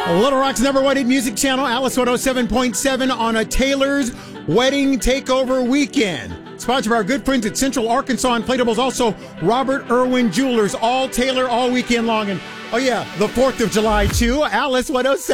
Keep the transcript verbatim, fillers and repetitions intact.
Little Rock's number one hit music channel, Alice one oh seven point seven on a Taylor's Wedding Takeover Weekend. Sponsored by our good friends at Central Arkansas Inflatables, also Robert Irwin Jewelers, all Taylor all weekend long. And oh yeah, the fourth of July too, Alice one oh seven.